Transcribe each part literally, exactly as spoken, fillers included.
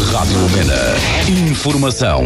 Rádio Lumena. Informação.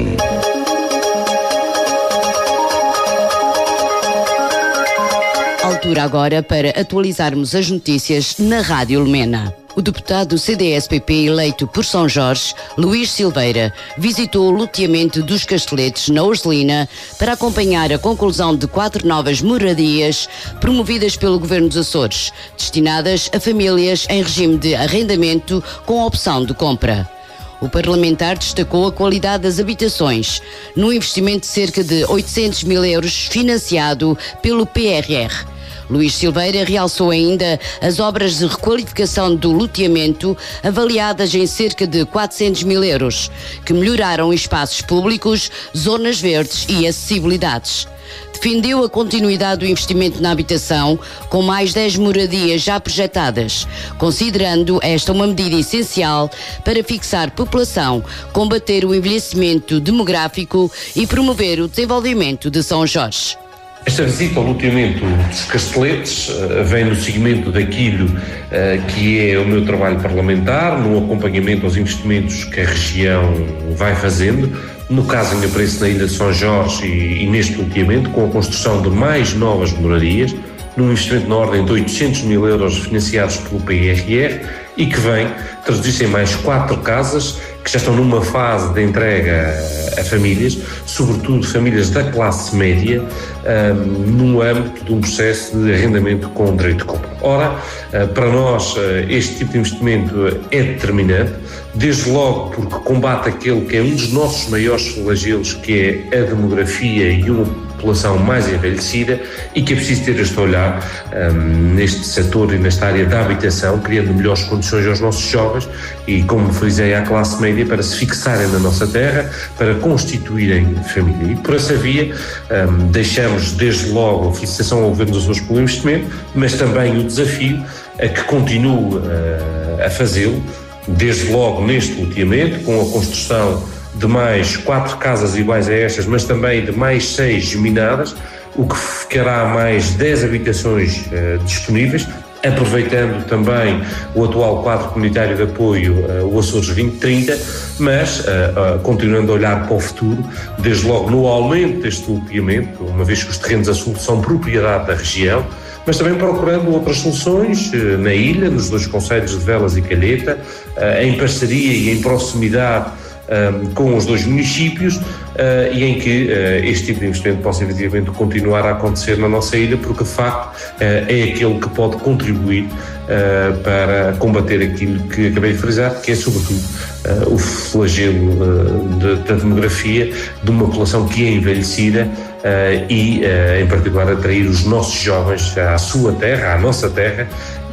Altura agora para atualizarmos as notícias na Rádio Lumena. O deputado C D S P P eleito por São Jorge, Luís Silveira, visitou o loteamento dos Casteletes, na Urselina, para acompanhar a conclusão de quatro novas moradias promovidas pelo Governo dos Açores, destinadas a famílias em regime de arrendamento com opção de compra. O parlamentar destacou a qualidade das habitações, num investimento de cerca de oitocentos mil euros financiado pelo P R R. Luís Silveira realçou ainda as obras de requalificação do loteamento, avaliadas em cerca de quatrocentos mil euros, que melhoraram espaços públicos, zonas verdes e acessibilidades. Defendeu a continuidade do investimento na habitação, com mais dez moradias já projetadas, considerando esta uma medida essencial para fixar população, combater o envelhecimento demográfico e promover o desenvolvimento de São Jorge. Esta visita ao loteamento dos Casteletes uh, vem no seguimento daquilo uh, que é o meu trabalho parlamentar, no acompanhamento aos investimentos que a região vai fazendo, no caso ainda para na Ilha de São Jorge e, e neste loteamento, com a construção de mais novas moradias, num investimento na ordem de oitocentos mil euros financiados pelo P R R e que vem traduzir-se em mais quatro casas que já estão numa fase de entrega a, a famílias, sobretudo famílias da classe média, um, no âmbito de um processo de arrendamento com direito de compra. Ora, uh, para nós uh, este tipo de investimento é determinante, desde logo porque combate aquele que é um dos nossos maiores flagelos, que é a demografia e uma população mais envelhecida, e que é preciso ter este olhar um, neste setor e nesta área da habitação, criando melhores condições aos nossos jovens e, como frisei, à classe média, para se fixarem na nossa terra, para constituírem família. E por essa via um, deixamos desde logo a felicitação ao Governo dos Açores pelo investimento, mas também o desafio a que continue uh, a fazê-lo, desde logo neste loteamento, com a construção de mais quatro casas iguais a estas, mas também de mais seis geminadas, o que ficará mais dez habitações uh, disponíveis, aproveitando também o atual quadro comunitário de apoio, uh, o Açores vinte trinta, mas uh, uh, continuando a olhar para o futuro, desde logo no aumento deste loteamento, uma vez que os terrenos a sul são propriedade da região, mas também procurando outras soluções uh, na ilha, nos dois concelhos de Velas e Calheta, uh, em parceria e em proximidade Um, com os dois municípios, uh, e em que uh, este tipo de investimento possa efetivamente continuar a acontecer na nossa ilha, porque de facto uh, é aquele que pode contribuir uh, para combater aquilo que acabei de frisar, que é sobretudo uh, o flagelo uh, de, da demografia, de uma população que é envelhecida uh, e uh, em particular atrair os nossos jovens à sua terra, à nossa terra,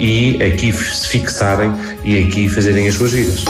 e aqui se fixarem e aqui fazerem as suas vidas.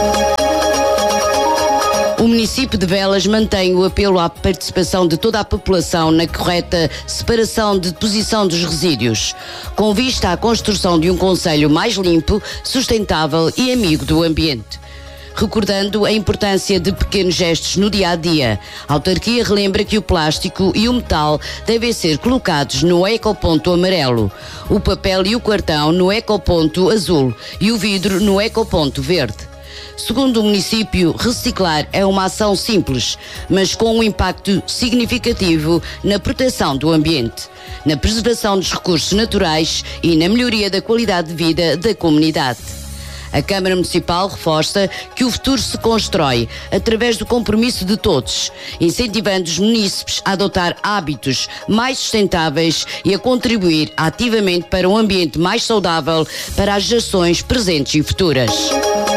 O município de Velas mantém o apelo à participação de toda a população na correta separação de deposição dos resíduos, com vista à construção de um concelho mais limpo, sustentável e amigo do ambiente. Recordando a importância de pequenos gestos no dia-a-dia, a autarquia relembra que o plástico e o metal devem ser colocados no ecoponto amarelo, o papel e o cartão no ecoponto azul e o vidro no ecoponto verde. Segundo o município, reciclar é uma ação simples, mas com um impacto significativo na proteção do ambiente, na preservação dos recursos naturais e na melhoria da qualidade de vida da comunidade. A Câmara Municipal reforça que o futuro se constrói através do compromisso de todos, incentivando os munícipes a adotar hábitos mais sustentáveis e a contribuir ativamente para um ambiente mais saudável para as gerações presentes e futuras.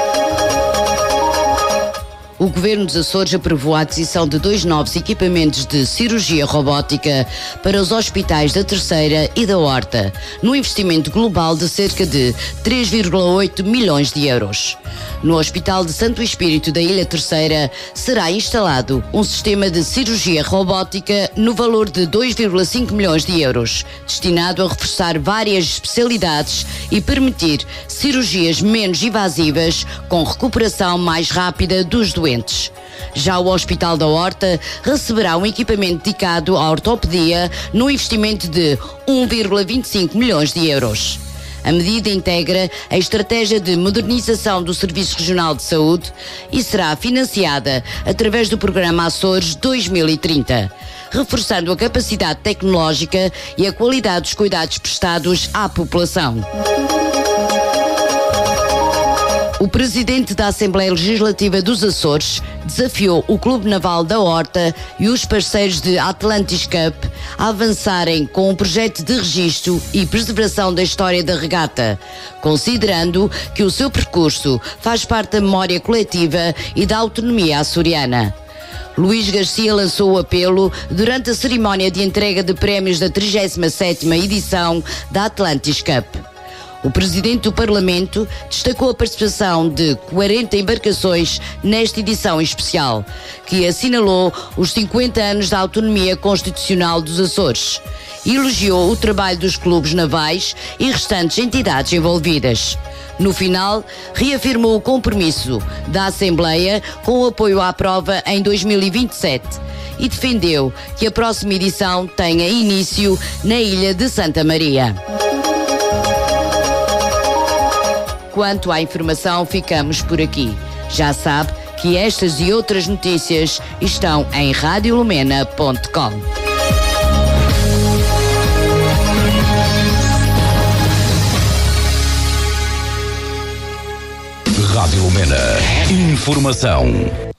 O Governo dos Açores aprovou a aquisição de dois novos equipamentos de cirurgia robótica para os hospitais da Terceira e da Horta, num investimento global de cerca de três vírgula oito milhões de euros. No Hospital de Santo Espírito da Ilha Terceira será instalado um sistema de cirurgia robótica no valor de dois vírgula cinco milhões de euros, destinado a reforçar várias especialidades e permitir cirurgias menos invasivas com recuperação mais rápida dos doentes. Já o Hospital da Horta receberá um equipamento dedicado à ortopedia no investimento de um vírgula vinte e cinco milhões de euros. A medida integra a estratégia de modernização do Serviço Regional de Saúde e será financiada através do Programa Açores dois mil e trinta, reforçando a capacidade tecnológica e a qualidade dos cuidados prestados à população. O presidente da Assembleia Legislativa dos Açores desafiou o Clube Naval da Horta e os parceiros de Atlantis Cup a avançarem com um projeto de registro e preservação da história da regata, considerando que o seu percurso faz parte da memória coletiva e da autonomia açoriana. Luís Garcia lançou o apelo durante a cerimónia de entrega de prémios da trigésima sétima edição da Atlantis Cup. O presidente do Parlamento destacou a participação de quarenta embarcações nesta edição especial, que assinalou os cinquenta anos da autonomia constitucional dos Açores, e elogiou o trabalho dos clubes navais e restantes entidades envolvidas. No final, reafirmou o compromisso da Assembleia com o apoio à prova em dois mil e vinte e sete e defendeu que a próxima edição tenha início na ilha de Santa Maria. Quanto à informação, ficamos por aqui. Já sabe que estas e outras notícias estão em rádio lumena ponto com. Rádio Lumena. Informação.